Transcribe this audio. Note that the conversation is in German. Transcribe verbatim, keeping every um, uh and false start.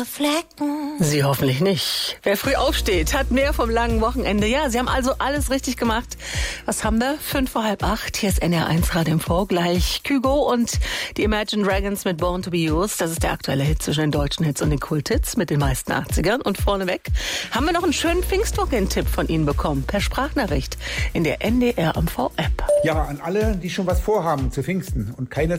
blaue Flecken. Sie hoffentlich nicht. Wer früh aufsteht, hat mehr vom langen Wochenende. Ja, Sie haben also alles richtig gemacht. Was haben wir? Fünf vor halb acht. Hier ist N R eins Radio M V. Gleich Kygo und die Imagine Dragons mit Born to be Yours. Das ist der aktuelle Hit zwischen den deutschen Hits und den Kulthits mit den meisten achtzigern. Und vorneweg haben wir noch einen schönen Pfingstwochenend-Tipp von Ihnen bekommen. Per Sprachnachricht in der N D R M V-App. Ja, an alle, die schon was vorhaben zu Pfingsten und keine